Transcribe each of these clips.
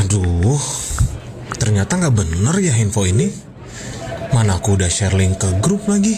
Aduh, ternyata nggak bener ya info ini. Mana aku udah share link ke grup lagi.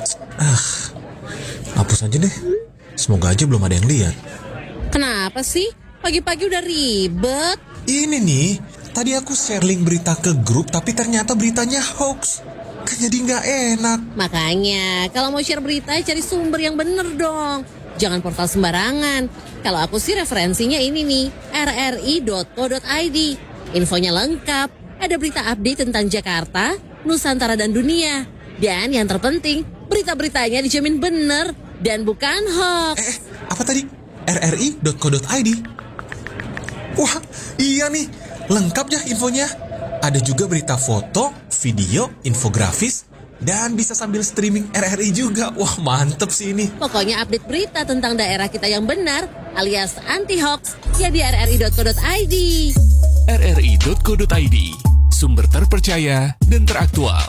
Hapus aja deh. Semoga aja belum ada yang lihat. Kenapa sih? Pagi-pagi udah ribet. Ini nih, tadi aku share link berita ke grup tapi ternyata beritanya hoax. Kan jadi nggak enak. Makanya, kalau mau share berita, cari sumber yang bener dong. Jangan portal sembarangan. Kalau aku sih referensinya ini nih, rri.co.id. Infonya lengkap, ada berita update tentang Jakarta, Nusantara dan dunia. Dan yang terpenting, berita-beritanya dijamin bener dan bukan hoax. Apa tadi? rri.co.id. Wah, iya nih, lengkap ya infonya. Ada juga berita foto, video, infografis, dan bisa sambil streaming RRI juga. Wah, mantep sih ini. Pokoknya update berita tentang daerah kita yang benar alias anti-hoax ya di rri.co.id. rri.co.id, sumber terpercaya dan teraktual.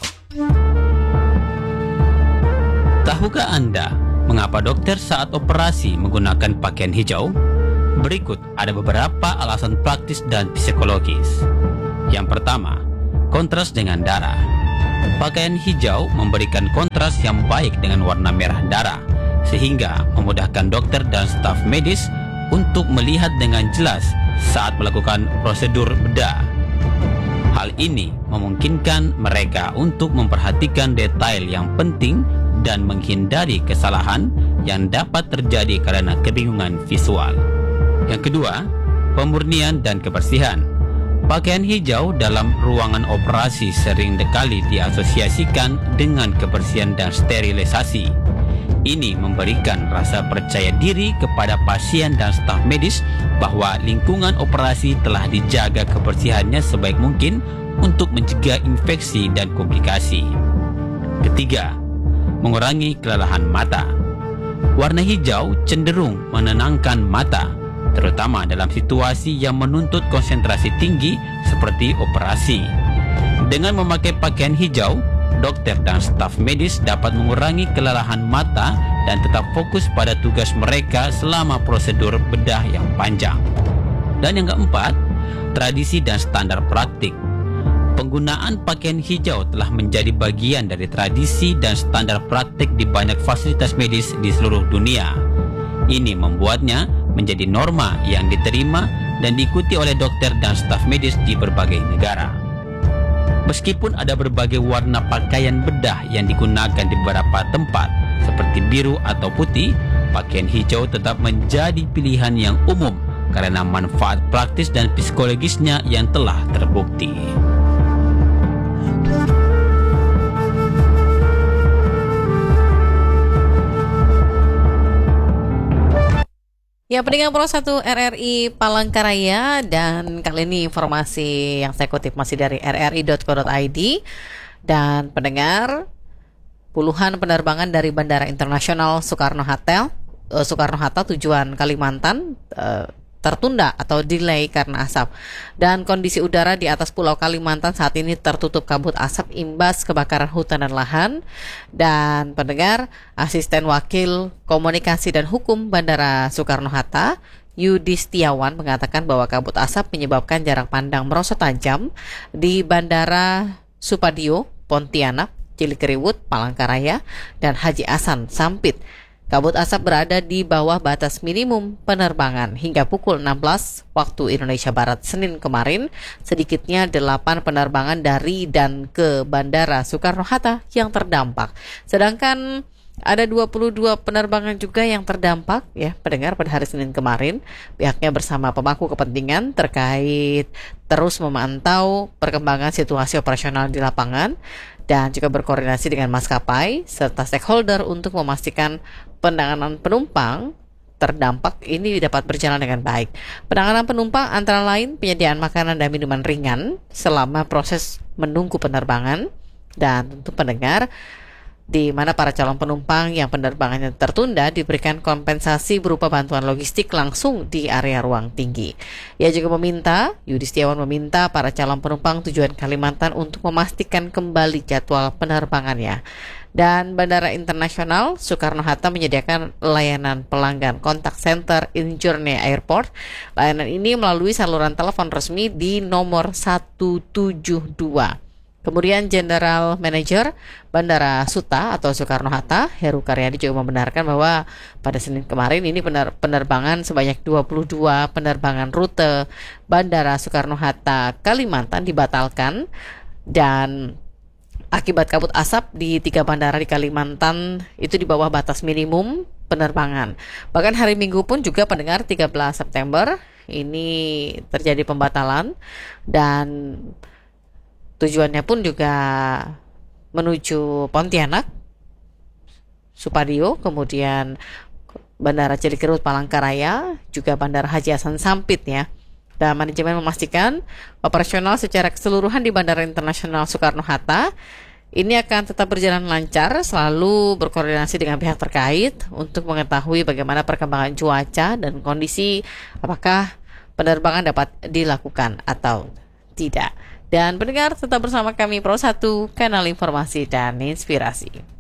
Tahukah Anda mengapa dokter saat operasi menggunakan pakaian hijau? Berikut ada beberapa alasan praktis dan psikologis. Yang pertama, kontras dengan darah. Pakaian hijau memberikan kontras yang baik dengan warna merah darah, sehingga memudahkan dokter dan staf medis untuk melihat dengan jelas saat melakukan prosedur bedah. Hal ini memungkinkan mereka untuk memperhatikan detail yang penting dan menghindari kesalahan yang dapat terjadi karena kebingungan visual. Yang kedua, pemurnian dan kebersihan. Pakaian hijau dalam ruangan operasi sering kali diasosiasikan dengan kebersihan dan sterilisasi. Ini memberikan rasa percaya diri kepada pasien dan staf medis bahwa lingkungan operasi telah dijaga kebersihannya sebaik mungkin untuk mencegah infeksi dan komplikasi. Ketiga, mengurangi kelelahan mata. Warna hijau cenderung menenangkan mata, terutama dalam situasi yang menuntut konsentrasi tinggi seperti operasi. Dengan memakai pakaian hijau, dokter dan staf medis dapat mengurangi kelelahan mata dan tetap fokus pada tugas mereka selama prosedur bedah yang panjang. Dan yang keempat, tradisi dan standar praktik. Penggunaan pakaian hijau telah menjadi bagian dari tradisi dan standar praktik di banyak fasilitas medis di seluruh dunia. Ini membuatnya menjadi norma yang diterima dan diikuti oleh dokter dan staf medis di berbagai negara. Meskipun ada berbagai warna pakaian bedah yang digunakan di beberapa tempat, seperti biru atau putih, pakaian hijau tetap menjadi pilihan yang umum karena manfaat praktis dan psikologisnya yang telah terbukti. Ya, pendengar Pro 1 RRI Palangkaraya, dan kali ini informasi yang saya kutip masih dari rri.co.id. Dan pendengar, puluhan penerbangan dari Bandara Internasional Soekarno-Hatta tujuan Kalimantan tertunda atau delay karena asap. Dan kondisi udara di atas Pulau Kalimantan saat ini tertutup kabut asap imbas kebakaran hutan dan lahan. Dan pendengar, Asisten Wakil Komunikasi dan Hukum Bandara Soekarno-Hatta, Yudi Setiawan, mengatakan bahwa kabut asap menyebabkan jarak pandang merosot tajam di Bandara Supadio, Pontianak, Cilikriwut, Palangkaraya, dan Haji Hasan Sampit. Kabut asap berada di bawah batas minimum penerbangan hingga pukul 16 waktu Indonesia Barat Senin kemarin. Sedikitnya 8 penerbangan dari dan ke Bandara Soekarno-Hatta yang terdampak. Sedangkan ada 22 penerbangan juga yang terdampak ya pendengar pada hari Senin kemarin. Pihaknya bersama pemangku kepentingan terkait terus memantau perkembangan situasi operasional di lapangan dan juga berkoordinasi dengan maskapai serta stakeholder untuk memastikan penanganan penumpang terdampak ini dapat berjalan dengan baik. Penanganan penumpang antara lain penyediaan makanan dan minuman ringan selama proses menunggu penerbangan, dan tentu pendengar di mana para calon penumpang yang penerbangannya tertunda diberikan kompensasi berupa bantuan logistik langsung di area ruang tinggi. Yudi Setiawan meminta para calon penumpang tujuan Kalimantan untuk memastikan kembali jadwal penerbangannya. Dan Bandara Internasional Soekarno-Hatta menyediakan layanan pelanggan Contact Center in Journey Airport. Layanan ini melalui saluran telepon resmi di nomor 172. Kemudian General Manager Bandara Suta atau Soekarno-Hatta, Heru Karyadi juga membenarkan bahwa pada Senin kemarin ini penerbangan sebanyak 22 penerbangan rute Bandara Soekarno-Hatta Kalimantan dibatalkan dan akibat kabut asap di 3 bandara di Kalimantan itu di bawah batas minimum penerbangan. Bahkan hari Minggu pun juga pendengar 13 September ini terjadi pembatalan dan tujuannya pun juga menuju Pontianak, Supadio, kemudian Bandara Cilikriwut Palangkaraya, juga Bandara Haji Hasan Sampit ya. Dan manajemen memastikan operasional secara keseluruhan di Bandara Internasional Soekarno-Hatta ini akan tetap berjalan lancar, selalu berkoordinasi dengan pihak terkait untuk mengetahui bagaimana perkembangan cuaca dan kondisi apakah penerbangan dapat dilakukan atau tidak. Dan pendengar tetap bersama kami Pro 1, kanal informasi dan inspirasi.